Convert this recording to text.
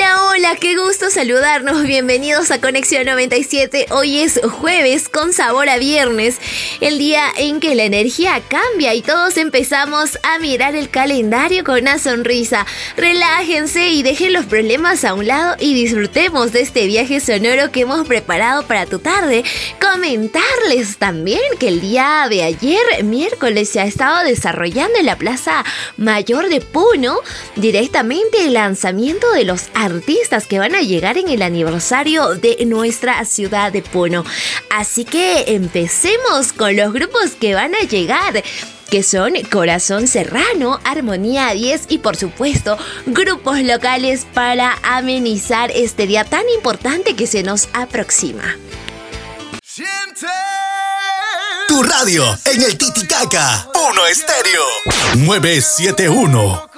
Hola, qué gusto saludarnos. Bienvenidos a Conexión 97. Hoy es jueves con sabor a viernes, el día en que la energía cambia y todos empezamos a mirar el calendario con una sonrisa. Relájense y dejen los problemas a un lado y disfrutemos de este viaje sonoro que hemos preparado para tu tarde. Comentarles también que el día de ayer, miércoles, se ha estado desarrollando en la Plaza Mayor de Puno directamente el lanzamiento de los artistas que van a llegar en el aniversario de nuestra ciudad de Puno. Así que empecemos con los grupos que van a llegar, que son Corazón Serrano, Armonía 10 y por supuesto grupos locales para amenizar este día tan importante que se nos aproxima. Siente tu radio en el Titicaca Puno Estéreo 971.